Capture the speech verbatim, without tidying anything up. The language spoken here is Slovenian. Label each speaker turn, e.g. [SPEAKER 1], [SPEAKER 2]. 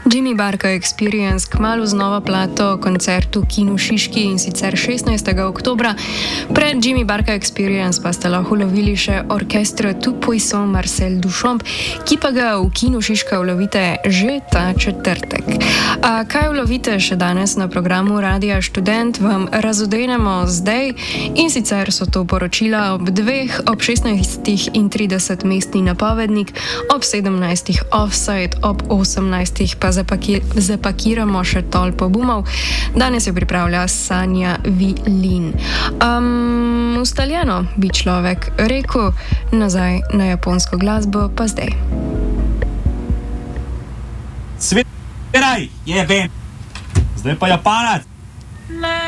[SPEAKER 1] Jimmy Barka Experience kmalu znova plato koncertu v Kinu Šiški in sicer šestnajstega oktobra. Pred Jimmy Barka Experience pa ste lahko lovili še orkestra Tout Puissant Marcel Duchamp, ki pa ga v Kinu Šiška ulovite že ta četrtek. A kaj ulovite še danes na programu Radia Študent, vam razodenemo zdaj, in sicer so to poročila ob dveh, ob šestnajstih in trideset mestni napovednik, ob sedemnajstih offside, ob osemnajstih pa zapaki, zapakiramo še tolpo bumov. Danes jo pripravlja Sanja Vilin. Um, ustaljeno bi človek rekel, nazaj na japonsko glasbo pa zdaj.
[SPEAKER 2] Svet, je vem, zdaj pa Japanac.